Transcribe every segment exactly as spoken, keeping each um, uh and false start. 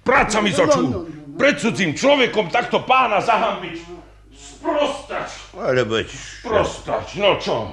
Práca mi z očú. Pred cudzím človekom takto pána zahambiť. Sprostač. Ale veď... Sprostač, no čo?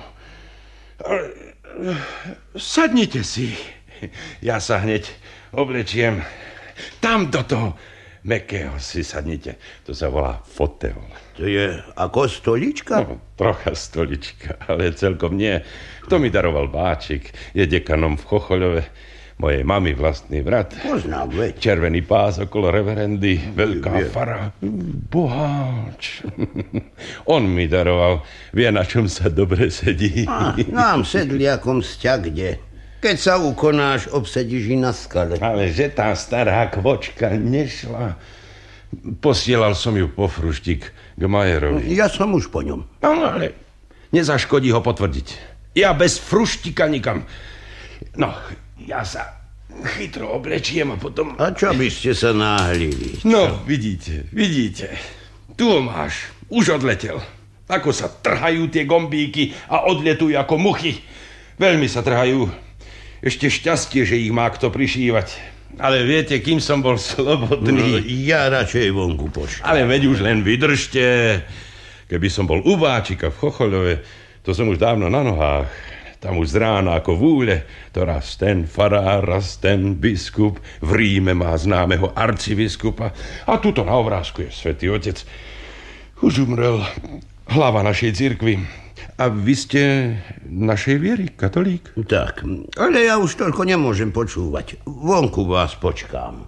Sadnite si. Ja sa hneď oblečiem. Tam do toho mäkkého si sadnite. To sa volá fotel. To je ako stolička? No, trocha stolička, ale celkom nie. To mi daroval Báčik. Je dekanom v Chochoľove. Mojej mamy vlastný brat. Poznám, veď. Červený pás okolo reverendy. Veľká fara. Boháč. On mi daroval. Vie, na čom sa dobre sedí. A, nám sedliakom sťa kde. Keď sa ukonáš, obsedíš i na skale. Ale že tá stará kvočka nešla. Posielal som ju po fruštík k Majerovi. Ja som už po ňom. No, ale nezaškodí ho potvrdiť. Ja bez fruštíka nikam. No, ja sa chytro oblečiem a potom... A čo by ste sa náhlili? No, vidíte, vidíte. Tu ho máš. Už odletel. Ako sa trhajú tie gombíky a odletujú ako muchy. Veľmi sa trhajú. Ešte šťastie, že ich má kto prišívať. Ale viete, kým som bol slobodný... No, ja radšej vonku pošlem. Ale veď už len vydržte. Keby som bol u Báčika v Chochoľove, to som už dávno na nohách. Tam už z rána ako vúle, to raz ten farár, raz ten biskup. V Ríme má známeho arcibiskupa. A tuto na obrázku je svätý Otec. Už umrel hlava našej cirkvi. A vy ste našej viery, katolík? Tak, ale ja už toľko nemôžem počúvať. Vonku vás počkám.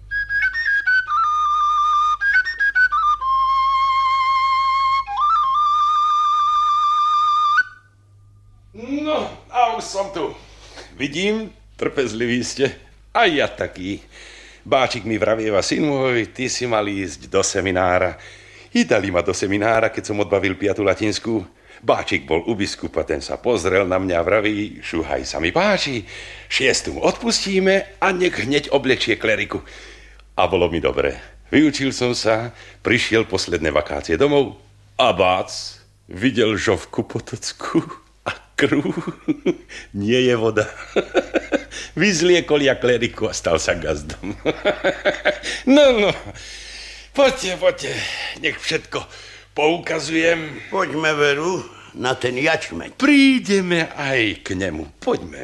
No, a už som tu. Vidím, trpezliví ste. A ja taký. Báčik mi vravieva, syn môj, ty si mal ísť do seminára. I dali ma do seminára, keď som odbavil piatu latinskú. Báčik bol u biskupa, ten sa pozrel na mňa a vraví, šuhaj sa mi páči, šiestu mu odpustíme a nech hneď oblečie kleriku. A bolo mi dobre. Vyučil som sa, prišiel posledné vakácie domov a bác, videl žovku potocku a krv. Nie je voda. Vyzliekol ja kleriku a stal sa gazdom. No, no, poďte, poďte, nech všetko poukazujem. Poďme, Veru, na ten jačmeň. Prídeme aj k nemu. Poďme.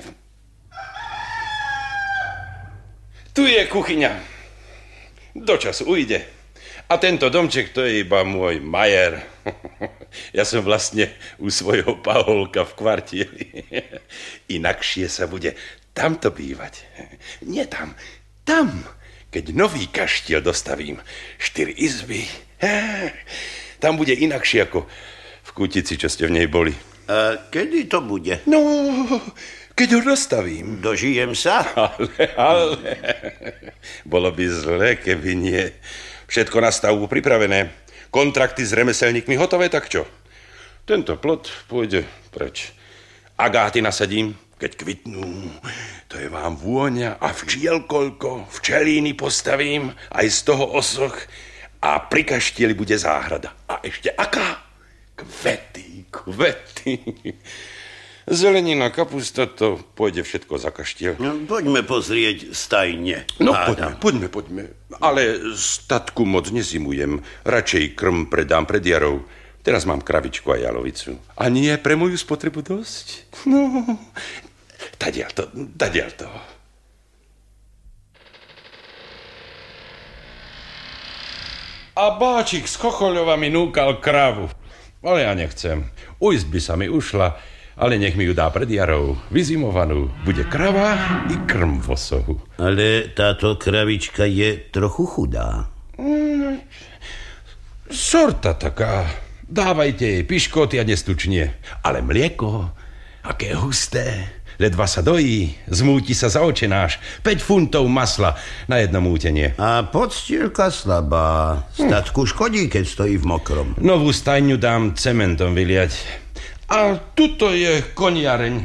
Tu je kuchyňa. Do času ujde. A tento domček, to je iba môj Majer. Ja som vlastne u svojho Paholka v kvartieri. Inakšie sa bude tamto bývať. Nie tam, tam. Keď nový kaštiel dostavím. Štyri izby. Tam bude inakšie ako v Kútici, čo ste v nej boli. A kedy to bude? No, keď ho dostavím. Dožijem sa? Ale, ale. Bolo by zle, keby nie. Všetko na stavbu pripravené. Kontrakty s remeselníkmi hotové, tak čo? Tento plot pôjde preč. Agáty nasadím, keď kvitnú. To je vám vôňa a včiel koľko. Včelíny postavím, aj z toho osoch. A pri kaštieli bude záhrada. A ešte aká? Kvety, kvety. Zelenina, kapusta, to pôjde všetko za kaštiel. No, poďme pozrieť stajne. No, poďme, poďme, poďme. Ale statku moc nezimujem. Radšej krm predám pred jarou. Teraz mám kravičku a jalovicu. A nie pre moju spotrebu dosť? No, tadiaľ to, tadiaľ to. A Báčik z Chochoľova mi núkal kravu. Ale ja nechcem. Ujsť by sa mi ušla, ale nech mi ju dá pred jarou. Vyzimovanú. Bude krava i krm v osohu. Ale táto kravička je trochu chudá. Mm, sorta taká. Dávajte jej piškoty a nestučnie. Ale mlieko, aké husté. Ledva sa dojí, zmúti sa za očenáš. päť funtov masla na jedno mútenie. A podstielka slabá. Statku škodí, keď stojí v mokrom. Novú stajňu dám cementom vyliať. A tuto je koniareň.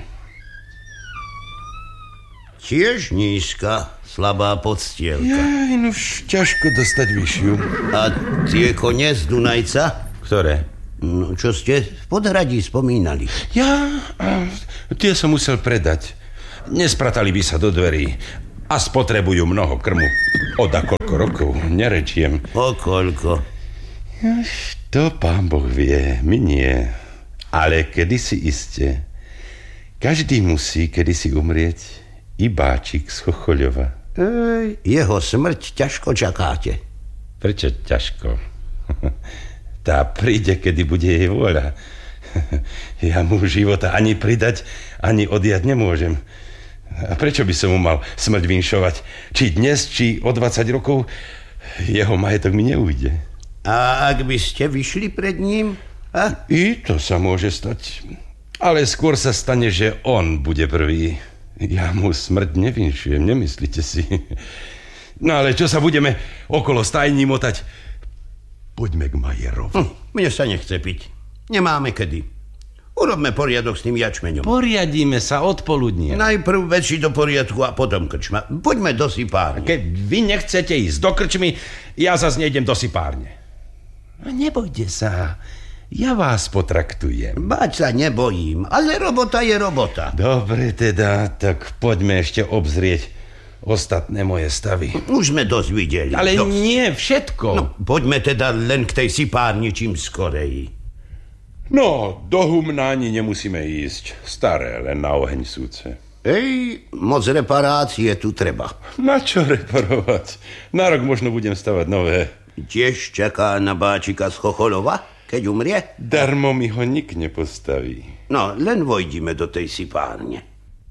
Tiež nízka, slabá podstielka. Jaj, no už ťažko dostať vyššiu. A tie kone z Dunajca? Ktoré? No, čo ste v Podhradí spomínali? Ja, tie som musel predať. Nespratali by sa do dverí. a spotrebujú mnoho krmu. Od akoľko rokov, nerečiem. O koľko? To pán Boh vie, my nie. Ale kedysi iste. Každý musí kedysi umrieť. I Báčik z Chochoľova. Ej, jeho smrť ťažko čakáte. Prečo ťažko? Tá príde, kedy bude jej vôľa. Ja mu života ani pridať, ani odjať nemôžem. A prečo by som mu mal smrť vinšovať? Či dnes, či o dvadsať rokov, jeho majetok mi neujde. A ak by ste vyšli pred ním? A? I to sa môže stať. Ale skôr sa stane, že on bude prvý. Ja mu smrť nevinšujem, nemyslíte si? No ale čo sa budeme okolo stajní motať? Poďme k Majerovi. Hm, mne sa nechce piť. Nemáme kedy. Urobme poriadok s tým jačmeňom. Poriadíme sa od poludnia. Najprv veci do poriadku a potom krčma. Poďme do sypárne. Keď vy nechcete ísť do krčmy, ja zase nejdem do sypárne. Nebojte sa. Ja vás potraktujem. Báť sa nebojím, ale robota je robota. Dobre teda, tak poďme ešte obzrieť ostatné moje stavy. Už sme dosť videli. Ale dosť. nie všetko. No, poďme teda len k tej sypárni čím skorej. No, do humna ani nemusíme ísť. Staré, len na oheň súce. Ej, moc reparácie tu treba. Na čo reparovať? Na rok možno budem stavať nové. Tiež čaká na Báčika z Chochoľova, keď umrie? Darmo mi ho nik nepostaví. No, len vojdime do tej sypárne.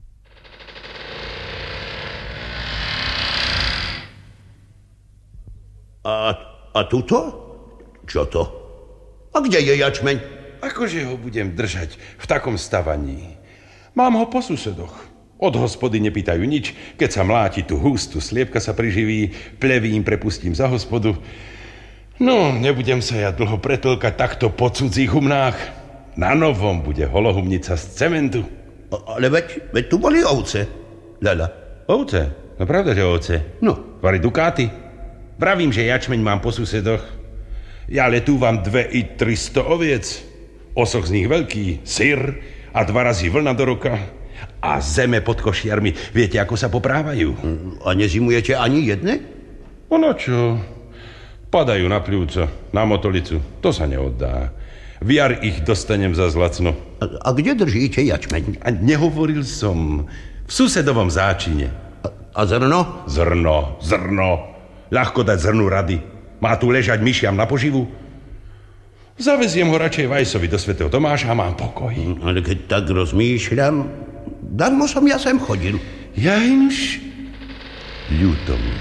A, a tuto? Čo to? A kde je jačmeň? Akože ho budem držať v takom stavaní? Mám ho po susedoch. Od hospody nepýtajú nič. Keď sa mláti tu hustu, sliepka sa priživí, plevím prepustím za hospodu. No, nebudem sa ja dlho pretlkať takto po cudzích humnách. Na novom bude holohumnica z cementu. A, ale veď, veď tu boli ovce, Lala. Ovce? No pravda, že ovce. No. Vari dukáty. Vravím, že jačmeň mám po susedoch. Ja letúvam dve i tristo oviec. Osoch z nich veľký, syr a dva razy vlna do roka. A zeme pod košiarmi. Viete, ako sa poprávajú? A nezimujete ani jedne? Ono čo? Padajú na pľúco, na motolicu. To sa neoddá. V jar ich dostanem za zlacno. A, a kde držíte jačmeň? A nehovoril som. V susedovom záčine. A, a zrno? Zrno, zrno. Ľahko dať zrnu rady. Má tu ležať myšiam na poživu? Zaveziem ho radšej Vajsovi do svätého Tomáša a mám pokoj. Ale keď tak rozmýšľam, darmo som ja sem chodil. Ja inš ľúto mi.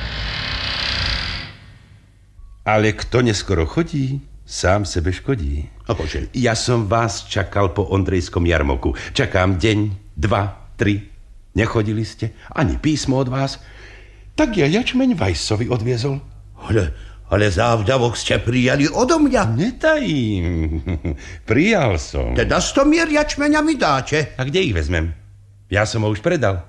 Ale kto neskoro chodí, sám sebe škodí. Akože? Ja som vás čakal po Ondrejskom jarmoku. Čakám deň, dva, tri. Nechodili ste? Ani písmo od vás? Tak ja jačmeň Vajsovi odviezol. Ale, ale závdavok ste prijali odo mňa. Netajím. Prijal som. Teda sto mier jačmeňa mi dáte. A kde ich vezmem? Ja som ho už predal.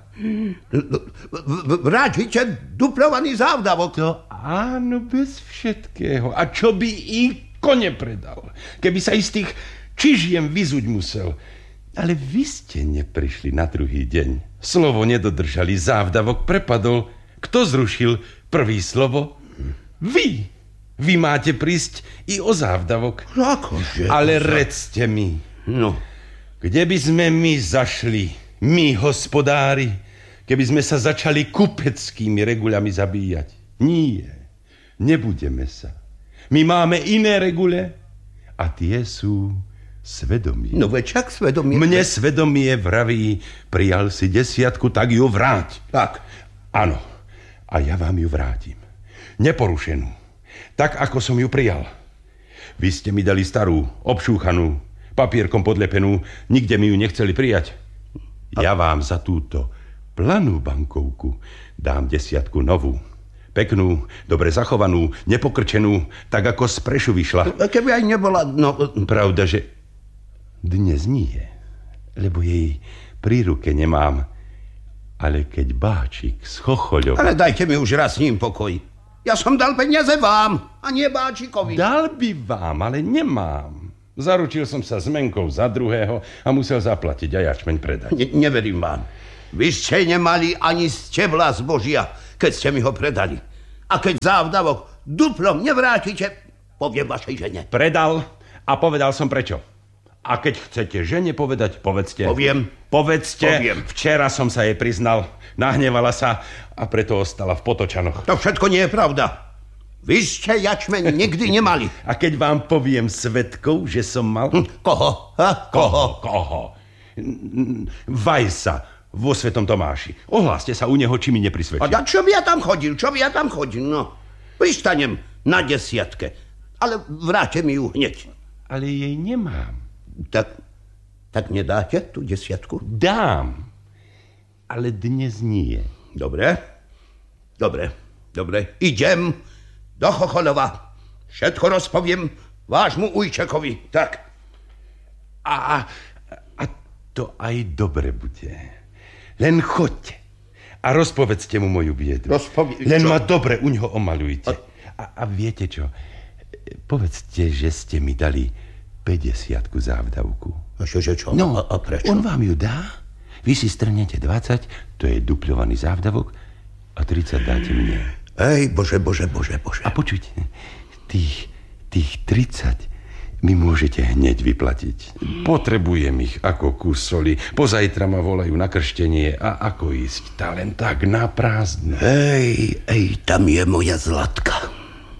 Vrátite duplovaný závdavok. To áno, bez všetkého. A čo by i kone predal? Keby sa istých čižiem vyzuť musel. Ale vy ste neprišli na druhý deň. Slovo nedodržali, závdavok prepadol. Kto zrušil prvý slovo? Vy. Vy máte prísť i o závdavok. Akože? Ale redzte mi. No. Kde by sme my zašli, my hospodári, keby sme sa začali kupeckými regulami zabíjať? Nie. Nebudeme sa. My máme iné regule a tie sú svedomie. No veď čak svedomie. Mne svedomie vraví, prijal si desiatku, tak ju vráť. Tak. Áno. A ja vám ju vrátim. Neporušenú. Tak, ako som ju prijal. Vy ste mi dali starú, obšúchanú, papierkom podlepenú, nikde mi ju nechceli prijať. Ja vám za túto planú bankovku dám desiatku novú. Peknú, dobre zachovanú, nepokrčenú, tak ako z prešu vyšla. Keby aj nebola, no... Pravda, že dnes nie, lebo jej pri ruke nemám. Ale keď Báčik z Chochoľova... Ale dajte mi už raz s ním pokoj. Ja som dal peniaze vám, a nie Báčikovi. Dal by vám, ale nemám. Zaručil som sa zmenkou za druhého a musel zaplatiť a jačmeň predať. Ne, neverím vám. Vy ste nemali ani stebla zbožia, keď ste mi ho predali. A keď závdavok duplom nevrátite, poviem vašej žene. Predal a povedal som prečo. A keď chcete žene povedať, povedzte. Poviem. Povedzte. Poviem. Včera som sa jej priznal. Nahnevala sa a preto ostala v Potočanoch. To všetko nie je pravda. Vy ste jačmeň nikdy nemali. A keď vám poviem svedkov, že som mal... Hm, koho? Ha? Koho? Koho? Vajsa vo Svetom Tomáši. Ohláste sa u neho, či mi neprisvedčí. A čo by ja tam chodil? Čo by ja tam chodil? No, pristanem na desiatke. Ale vráte mi ju hneď. Ale jej nemám. Tak, tak nedáte tú desiatku? Dám. Ale dnes nie. Dobre. Dobre. Dobre. Idem do Chocholova. Všetko rozpoviem vášmu ujčekovi. Tak. A, a to aj dobre bude. Len choďte a rozpovedzte mu moju biedu. Rozpovie... Len čo? ma dobre u ňoho omalujte. A... A, a viete čo? Povedzte, že ste mi dali päťdesiatku závdavku. A čo, že čo? No, a, a prečo? On vám ju dá, vy si strnete dvadsať, to je dupľovaný závdavok, a tridsať dáte mne. Ej, bože, bože, bože, bože. A počujte, tých, tých tridsať mi môžete hneď vyplatiť. Potrebujem ich ako kus soli. Pozajtra ma volajú na krštenie a ako ísť? Tá len tak na prázdno. Ej, ej, tam je moja Zlatka.